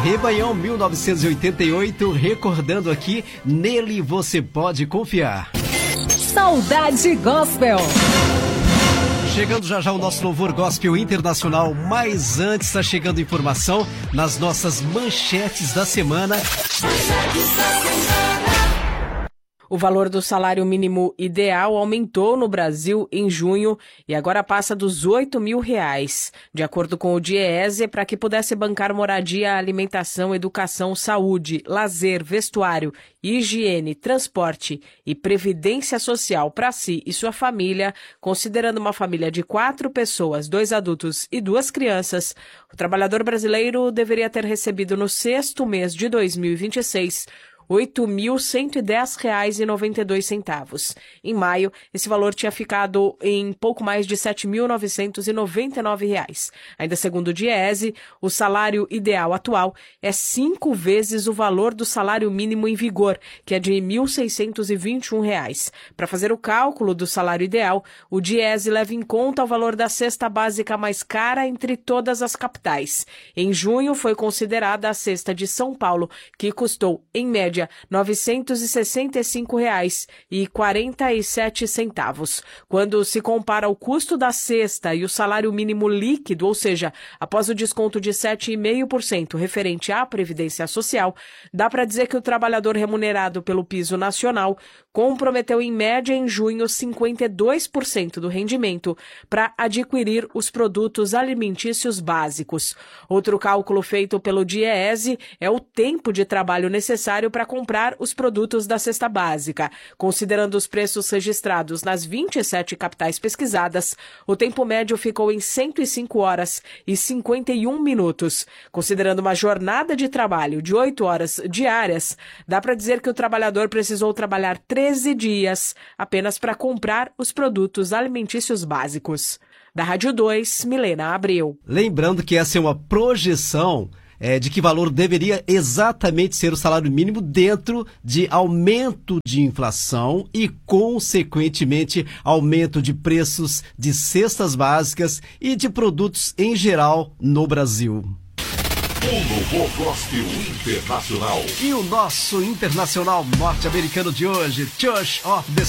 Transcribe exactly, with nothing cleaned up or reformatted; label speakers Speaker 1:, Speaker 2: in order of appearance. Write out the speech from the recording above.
Speaker 1: Rebanhão mil novecentos e oitenta e oito, recordando aqui, nele você pode confiar.
Speaker 2: Saudade Gospel.
Speaker 1: Chegando já já o nosso louvor gospel internacional, mas antes está chegando informação nas nossas manchetes da semana.
Speaker 3: O valor do salário mínimo ideal aumentou no Brasil em junho e agora passa dos oito mil reais. De acordo com o DIEESE, para que pudesse bancar moradia, alimentação, educação, saúde, lazer, vestuário, higiene, transporte e previdência social para si e sua família, considerando uma família de quatro pessoas, dois adultos e duas crianças, o trabalhador brasileiro deveria ter recebido no sexto mês de dois mil e vinte e seis oito mil cento e dez reais e noventa e dois centavos. Em maio, esse valor tinha ficado em pouco mais de sete mil novecentos e noventa e nove reais. Ainda segundo o DIEESE, o salário ideal atual é cinco vezes o valor do salário mínimo em vigor, que é de mil seiscentos e vinte e um reais. Para fazer o cálculo do salário ideal, o DIEESE leva em conta o valor da cesta básica mais cara entre todas as capitais. Em junho, foi considerada a cesta de São Paulo, que custou, em média, novecentos e sessenta e cinco reais e quarenta e sete centavos. Quando se compara o custo da cesta e o salário mínimo líquido, ou seja, após o desconto de sete vírgula cinco por cento referente à Previdência Social, dá para dizer que o trabalhador remunerado pelo piso nacional comprometeu em média em junho cinquenta e dois por cento do rendimento para adquirir os produtos alimentícios básicos. Outro cálculo feito pelo DIEESE é o tempo de trabalho necessário para comprar os produtos da cesta básica. Considerando os preços registrados nas vinte e sete capitais pesquisadas, o tempo médio ficou em cento e cinco horas e cinquenta e um minutos. Considerando uma jornada de trabalho de oito horas diárias, dá para dizer que o trabalhador precisou trabalhar treze dias apenas para comprar os produtos alimentícios básicos. Da Rádio dois, Milena Abreu.
Speaker 1: Lembrando que essa é uma projeção É, de que valor deveria exatamente ser o salário mínimo dentro de aumento de inflação e, consequentemente, aumento de preços de cestas básicas e de produtos em geral no Brasil.
Speaker 4: O Louvor Gospel Internacional.
Speaker 1: E o nosso internacional norte-americano de hoje, Church of the